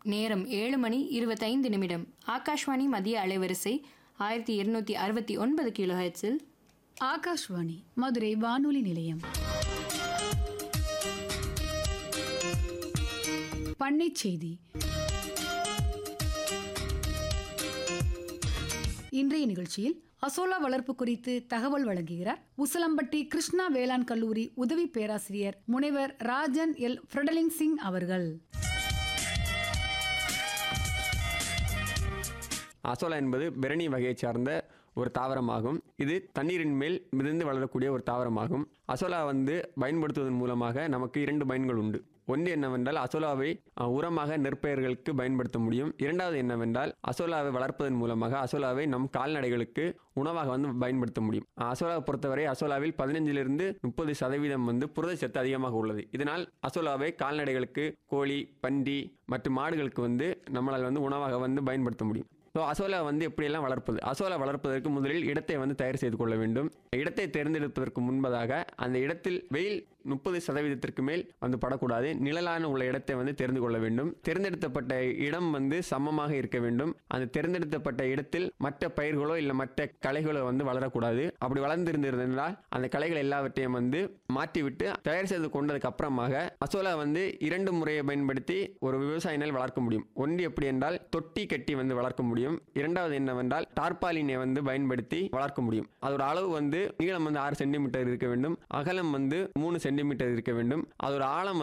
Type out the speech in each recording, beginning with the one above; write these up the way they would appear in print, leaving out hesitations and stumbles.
நேரம் 7:25. ஆகாஷ்வாணி மதிய அலைவரிசை 1269 கிலோஹெர்ட்ஸில் ஆகாஷ்வாணி மதுரை வானொலி நிலையம். பண்ணை செய்தி. இன்றைய நிகழ்ச்சியில் அசோலா வளர்ப்பு குறித்து தகவல் வழங்குகிறார் உசிலம்பட்டி கிருஷ்ணா வேளாண் கல்லூரி உதவி பேராசிரியர் முனைவர் ராஜன் எல் ஃப்ரெடலிங் சிங் அவர்கள். அசோலா என்பது பெரணி வகையை சார்ந்த ஒரு தாவரமாகும். இது தண்ணீரின் மேல் மிதந்து வளரக்கூடிய ஒரு தாவரமாகும். அசோலா பயன்படுத்துவதன் மூலமாக நமக்கு 2 பயன்கள் உண்டு. ஒன்று என்னவென்றால் அசோலாவை உரமாக நெற்பயிர்களுக்கு பயன்படுத்த முடியும். இரண்டாவது என்னவென்றால் அசோலாவை வளர்ப்பதன் மூலமாக அசோலாவை நம் கால்நடைகளுக்கு உணவாக பயன்படுத்த முடியும். அசோலாவை பொறுத்தவரை அசோலாவில் 15% 30% புரதச்சத்து அதிகமாக உள்ளது. இதனால் அசோலாவை கால்நடைகளுக்கு கோழி, பன்றி மற்றும் மாடுகளுக்கு நம்மளால் உணவாக பயன்படுத்த முடியும். ஸோ அசோலா எப்படியெல்லாம் வளர்ப்பது? அசோலா வளர்ப்பதற்கு முதலில் இடத்தை தயார் செய்து கொள்ள வேண்டும். இடத்தை தேர்ந்தெடுப்பதற்கு முன்பதாக அந்த இடத்தில் வெயில் 30% மேல் படக்கூடாது. நிழலான உள்ள இடத்தை தெரிந்து கொள்ள வேண்டும். தேர்ந்தெடுக்கப்பட்ட இடம் சமமாக இருக்க வேண்டும். அந்த தேர்ந்தெடுக்கப்பட்ட இடத்தில் மற்ற பயிர்களோ இல்லை மற்ற களைகளோ வளரக்கூடாது. அப்படி வளர்ந்திருந்தால் அந்த களைகள் எல்லாவற்றையும் மாற்றிவிட்டு தயார் செய்து கொண்டதுக்கு அப்புறமாக அசோலா 2 முறையை பயன்படுத்தி ஒரு விவசாயினால் வளர்க்க முடியும். ஒன்று எப்படி என்றால் தொட்டி கட்டி வளர்க்க முடியும். இரண்டாவது என்னவென்றால் டார்பாலினை பயன்படுத்தி வளர்க்க முடியும். அதோட அளவு நீளம் 6 சென்டிமீட்டர் இருக்க வேண்டும். அகலம் 3 சென்டிமீட்டர் இருக்க வேண்டும். அதோட ஆழம்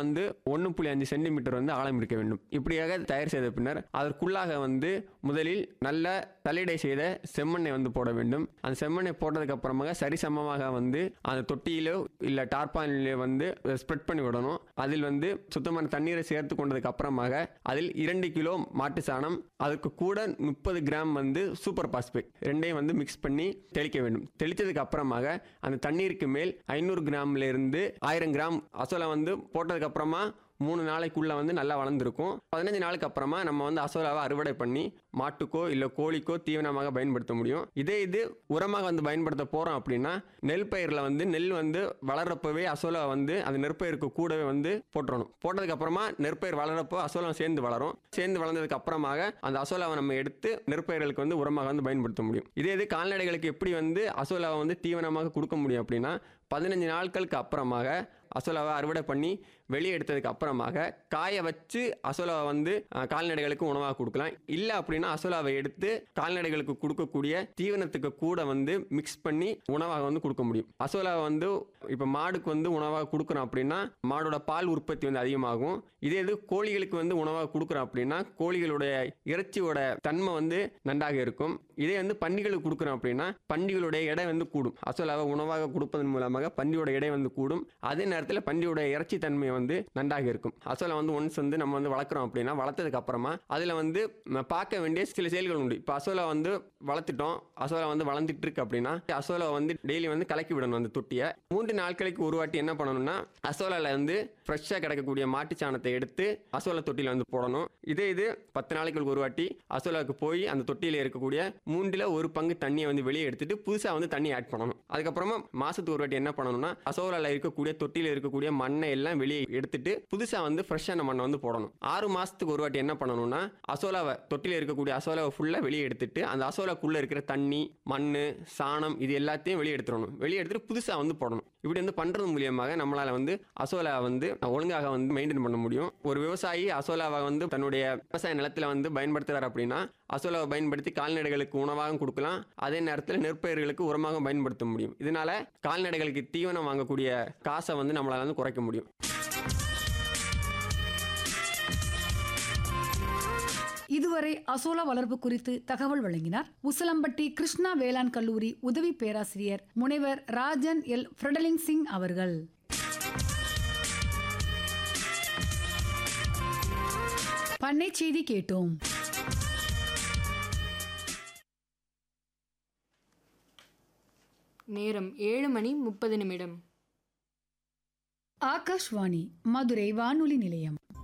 1.5 சென்டிமீட்டர் ஆழம் இருக்க வேண்டும். இப்படியாக தயார் செய்த பின்னர் அதற்குள்ளாக முதலில் நல்ல தள்ளிடை செய்த செம்மண்ணை போட வேண்டும். அந்த செம்மண்ணை போட்டதுக்கு அப்புறமாக சரிசமமாக அந்த தொட்டியிலோ இல்லை டார்பாலினிலோ ஸ்ப்ரெட் பண்ணி விடணும். அதில் சுத்தமான தண்ணீரை சேர்த்து கொண்டதுக்கு அப்புறமாக அதில் 2 கிலோ மாட்டு சாணம், அதுக்கு கூட 30 கிராம் சூப்பர் பாஸ்பேட் ரெண்டையும் மிக்ஸ் பண்ணி தெளிக்க வேண்டும். தெளித்ததுக்கு அப்புறமாக அந்த தண்ணீருக்கு மேல் 500 கிராம்ல இருந்து 1000 கிராம் அசோலா போட்டதுக்கு அப்புறமா 3 நாளைக்குள்ள நல்லா வளர்ந்துருக்கும். 15 நாளுக்கு அப்புறமா நம்ம அசோலாவை அறுவடை பண்ணி மாட்டுக்கோ இல்லை கோழிக்கோ தீவனமாக பயன்படுத்த முடியும். இது உரமாக பயன்படுத்த போறோம் அப்படின்னா நெல் பயிரில் நெல் வளர்றப்பவே அசோலா அந்த நெற்பயிருக்கு கூடவே போட்டுறணும். போட்டதுக்கு அப்புறமா நெற்பயிர் வளரப்போ அசோலா சேர்ந்து வளரும். சேர்ந்து வளர்ந்ததுக்கு அப்புறமாக அந்த அசோலாவை நம்ம எடுத்து நெற்பயிர்களுக்கு உரமாக பயன்படுத்த முடியும். இதே கால்நடைகளுக்கு எப்படி அசோலாவை தீவனமாக கொடுக்க முடியும் அப்படின்னா 15 நாட்களுக்கு அப்புறமாக அசோலாவை அறுவடை பண்ணி வெளியே எடுத்ததுக்கு அப்புறமாக காய வச்சு அசோலாவை கால்நடைகளுக்கு உணவாக கொடுக்கலாம். இல்லை அப்படின்னா அசோலாவை எடுத்து கால்நடைகளுக்கு கொடுக்கக்கூடிய தீவனத்துக்கு கூட மிக்ஸ் பண்ணி உணவாக கொடுக்க முடியும். அசோலாவை இப்போ மாடுக்கு உணவாக கொடுக்குறோம் அப்படின்னா மாடோட பால் உற்பத்தி அதிகமாகும். இதே கோழிகளுக்கு உணவாக கொடுக்குறோம் அப்படின்னா கோழிகளுடைய இறைச்சியோட தன்மை நன்றாக இருக்கும். இதே பன்னிகளுக்கு கொடுக்குறோம் அப்படின்னா பன்னிகளுடைய எடை கூடும். அசோலாவை உணவாக கொடுப்பதன் மூலமாக பன்னியோட எடை கூடும். அதே நேரத்தில் பன்னியோட இறைச்சி தன்மை நன்றாக இருக்கும். அசோலா ஒன்ஸ் நம்ம வளர்க்குறோம் அப்படின்னா வளர்த்ததுக்கு அப்புறமா அதில் பார்க்க வேண்டிய சில செயல்கள் உண்டு. இப்போ அசோலா வளர்த்துட்டோம், அசோலா வளர்ந்துட்டு இருக்கு அப்படின்னா அசோலா டெய்லி கலக்கி விடணும். அந்த தொட்டியை 3 நாட்களுக்கு ஒரு வாட்டி என்ன பண்ணணும்னா அசோலால ஃப்ரெஷ்ஷாக கிடைக்கக்கூடிய மாட்டு சாணத்தை எடுத்து அசோலா தொட்டியில் போடணும். இது 10 நாளைக்கு ஒரு வாட்டி அசோலாவுக்கு போய் அந்த தொட்டியில் இருக்கக்கூடிய 3ல் 1 பங்கு தண்ணியை வெளியே எடுத்துட்டு புதுசாக தண்ணி ஆட் பண்ணணும். அதுக்கப்புறமா மாசத்துக்கு ஒரு வாட்டி என்ன பண்ணணும்னா அசோலால இருக்கக்கூடிய தொட்டியில் இருக்கக்கூடிய மண்ணை எல்லாம் வெளியே எடுத்துட்டு புதுசா ஃப்ரெஷ்ஷான மண்ணை போடணும். 6 மாசத்துக்கு ஒரு வாட்டி என்ன பண்ணணும்னா அசோலாவை தொட்டியில் இருக்கக்கூடிய அசோலாவை ஃபுல்லா வெளியே எடுத்துட்டு அந்த அசோலாக்குள்ள இருக்கிற தண்ணி, மண்ணு, சாணம் இது எல்லாத்தையும் வெளியே எடுத்துடணும். வெளியே எடுத்துட்டு புதுசா போடணும். இப்படி பண்றது மூலியமாக நம்மளால அசோலா ஒழுங்காக மெயின்டைன் பண்ண முடியும். ஒரு விவசாயி அசோலாவை தன்னுடைய விவசாய நிலத்துல பயன்படுத்துறாரு அப்படின்னா அசோலாவை பயன்படுத்தி கால்நடைகளுக்கு உணவாக கொடுக்கலாம். அதே நேரத்தில் நெற்பயிர்களுக்கு உரமாக பயன்படுத்த முடியும். இதனால கால்நடைகளுக்கு தீவனம் வாங்கக்கூடிய காசை நம்மளால குறைக்க முடியும். இதுவரை அசோலா வளர்ப்பு குறித்து தகவல் வழங்கினார் உசிலம்பட்டி கிருஷ்ணா வேளாண் கல்லூரி உதவி பேராசிரியர் முனைவர் ராஜன் எல் ஃப்ரெடலிங் சிங் அவர்கள். பண்ணை செய்தி கேட்டோம். நேரம் 7:30. ஆகாஷ்வாணி மதுரை வானொலி நிலையம்.